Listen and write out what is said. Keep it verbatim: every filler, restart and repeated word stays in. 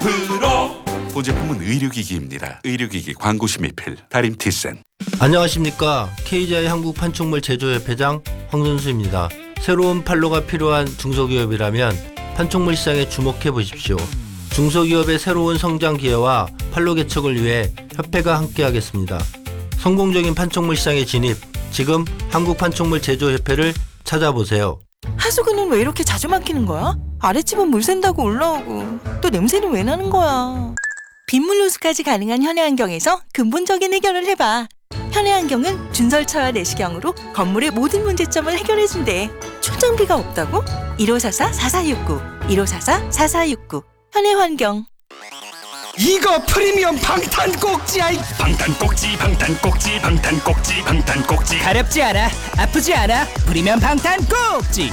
프로. 본 제품은 의료기기입니다. 의료기기 광고심의필 다림티센. 안녕하십니까. 케이지아이 한국판촉물 제조협회장 황선수입니다. 새로운 판로가 필요한 중소기업이라면 판촉물 시장에 주목해 보십시오. 중소기업의 새로운 성장 기회와 판로 개척을 위해 협회가 함께하겠습니다. 성공적인 판촉물 시장에 진입, 지금 한국판촉물 제조협회를 찾아보세요. 하수구는 왜 이렇게 자주 막히는 거야? 아랫집은 물 샌다고 올라오고 또 냄새는 왜 나는 거야? 빗물 누수까지 가능한 현해환경에서 근본적인 해결을 해봐. 현해환경은 준설차와 내시경으로 건물의 모든 문제점을 해결해준대. 초장비가 없다고? 일오사사 사사육구 일오사사 사사육구 현해환경. 이거 프리미엄 방탄 꼭지야. 방탄 꼭지, 방탄 꼭지, 방탄 꼭지, 방탄 꼭지. 가렵지 않아, 아프지 않아. 프리미엄 방탄 꼭지.